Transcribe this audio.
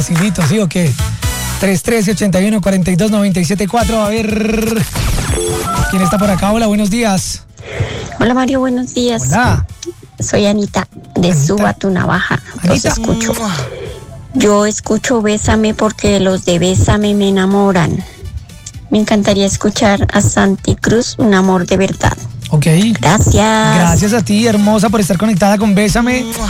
Facilito, ¿sí o qué? 313-81-42-97-4. A ver. ¿Quién está por acá? Hola, buenos días. Hola Mario, buenos días. Hola. Soy Anita, de Anita. Suba tu Navaja. Los Anita. escucho. Yo escucho Bésame porque los de Bésame me enamoran. Me encantaría escuchar a Santi Cruz, Un amor de verdad. Ok. Gracias. Gracias a ti, hermosa, por estar conectada con Bésame.